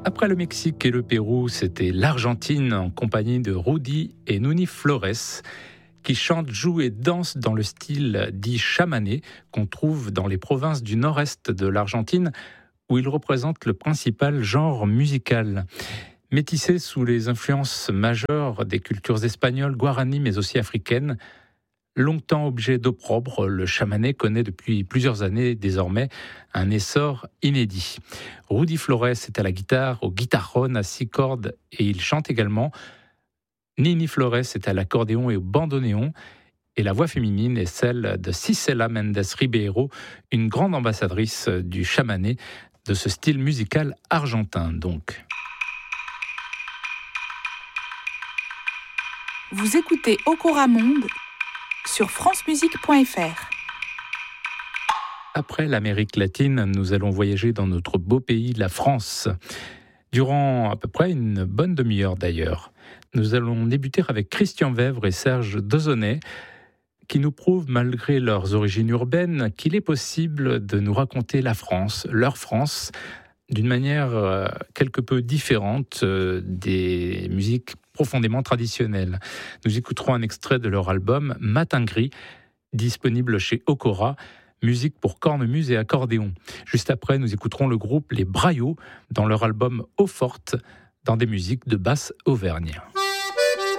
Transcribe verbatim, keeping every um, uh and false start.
Après le Mexique et le Pérou, c'était l'Argentine en compagnie de Rudy et Nuni Flores qui chantent, jouent et dansent dans le style dit chamané qu'on trouve dans les provinces du nord-est de l'Argentine où ils représentent le principal genre musical. Métissés sous les influences majeures des cultures espagnoles, guaranis mais aussi africaines, longtemps objet d'opprobre, le chamané connaît depuis plusieurs années désormais un essor inédit. Rudy Flores est à la guitare, au guitarrón à six cordes et il chante également. Nini Flores est à l'accordéon et au bandoneon. Et la voix féminine est celle de Cisela Méndez Ribeiro, une grande ambassadrice du chamané, de ce style musical argentin donc. Vous écoutez Okora Monde sur francemusique point f r. Après l'Amérique latine, nous allons voyager dans notre beau pays, la France. Durant à peu près une bonne demi-heure d'ailleurs. Nous allons débuter avec Christian Vèvre et Serge Dezonnet, qui nous prouvent, malgré leurs origines urbaines, qu'il est possible de nous raconter la France, leur France, d'une manière euh, quelque peu différente euh, des musiques profondément traditionnelles. Nous écouterons un extrait de leur album Matin Gris, disponible chez Okora, musique pour cornemuse et accordéon. Juste après, nous écouterons le groupe Les Braillots dans leur album Eau Forte, dans des musiques de basse auvergne.